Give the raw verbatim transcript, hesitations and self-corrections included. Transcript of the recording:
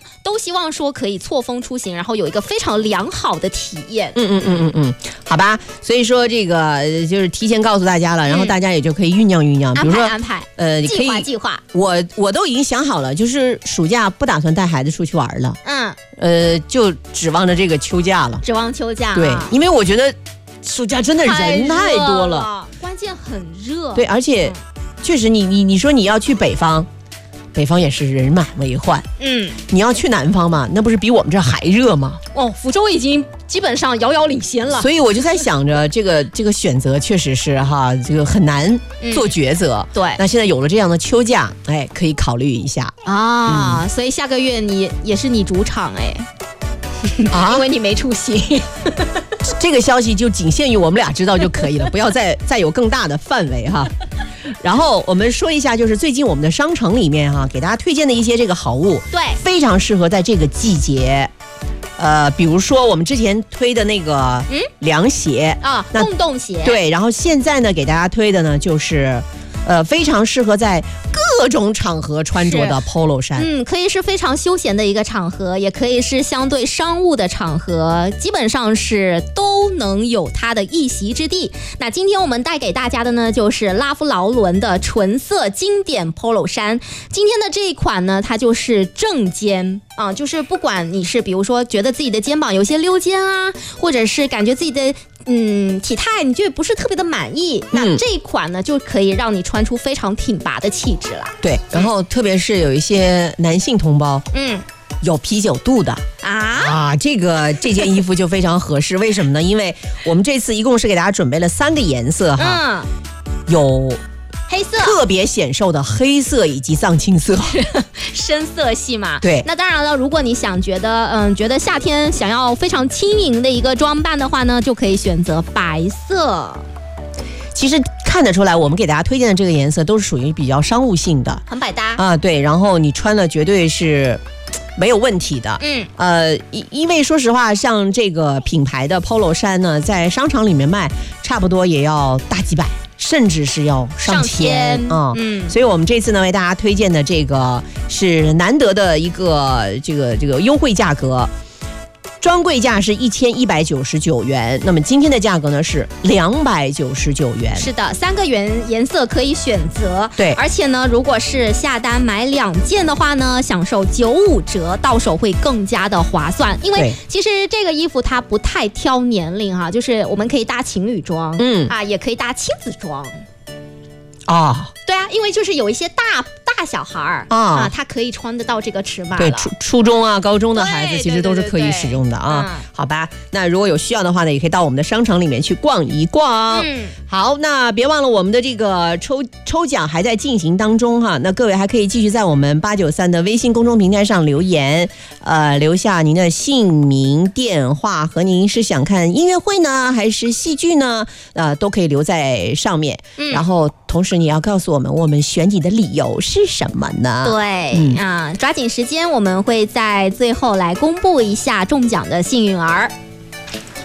都希望说可以错峰出行，然后有一个非常良好的体验。 嗯嗯嗯嗯嗯，好吧，所以说这个就是提前告诉大家了，然后大家也就可以酝酿酝酿，比如说安排安排， 呃， 计划计划。 我我都已经想好了，就是暑假不打算带孩子出去玩了， 嗯， 呃，就指望着这个秋假了， 指望秋假、啊。 对，因为我觉得暑假真的人太多了， 关键很热。 对，而且、嗯、确实你，你你你说你要去北方。北方也是人满为患， 嗯， 你要去南方嘛，那不是比我们这还热吗？ 哦，福州已经基本上遥遥领先了。 所以我就在想着，这个这个选择确实是哈，这个很难做抉择。 嗯、对， 那现在有了这样的秋假，哎，可以考虑一下啊。嗯、所以下个月你也是你主场哎，啊，因为你没出席。 这个消息就仅限于我们俩知道就可以了，不要再再有更大的范围哈。然后我们说一下，就是最近我们的商城里面哈，给大家推荐的一些这个好物， 对， 非常适合在这个季节。呃，比如说我们之前推的那个凉鞋、 嗯、啊，洞洞鞋， 对，然后现在呢给大家推的呢就是。呃，非常适合在各种场合穿着的 polo 衫。 嗯，可以是非常休闲的一个场合，也可以是相对商务的场合，基本上是都能有它的一席之地。那今天我们带给大家的呢，就是拉夫劳伦的纯色经典 polo 衫。今天的这一款呢，它就是正肩啊，就是不管你是比如说觉得自己的肩膀有些溜肩啊，或者是感觉自己的嗯，体态你就不是特别的满意，那这一款呢就可以让你穿出非常挺拔的气质啦。 对，然后特别是有一些男性同胞，嗯，有啤酒肚的啊啊，这个这件衣服就非常合适。为什么呢？因为我们这次一共是给大家准备了三个颜色哈，嗯、有。 黑色特别显瘦的黑色以及藏青色深色系嘛。 对， 那当然了，如果你想觉得嗯觉得夏天想要非常轻盈的一个装扮的话呢，就可以选择白色。 其实看得出来，我们给大家推荐的这个颜色都是属于比较商务性的， 很百搭啊。对，然后你穿了绝对是没有问题的。 嗯， 呃，因为说实话，像这个品牌的 polo 衫呢，在商场里面卖，差不多也要大几百。甚至是要上千啊、嗯，所以我们这次呢为大家推荐的这个是难得的一个这个这个优惠价格，专柜价是一千一百九十九元，那么今天的价格呢是两百九十九元。 是的，三个颜颜色可以选择， 对， 而且呢，如果是下单买两件的话呢，享受九五折，到手会更加的划算。因为其实这个衣服它不太挑年龄哈、啊，就是我们可以搭情侣装，嗯啊，也可以搭亲子装。 啊， 对啊，因为就是有一些大大小孩儿 啊, 啊，他可以穿得到这个尺码了。 对，初初中啊、高中的孩子其实都是可以使用的啊。嗯、好吧，那如果有需要的话呢，也可以到我们的商城里面去逛一逛。嗯，好，那别忘了我们的这个抽抽奖还在进行当中哈。那各位还可以继续在我们八九三的微信公众平台上留言，呃，留下您的姓名、电话和您是想看音乐会呢，还是戏剧呢？呃，都可以留在上面。嗯，然后同时你要告诉我们，我们选你的理由是什么呢？ 对、嗯、啊，抓紧时间，我们会在最后来公布一下中奖的幸运儿。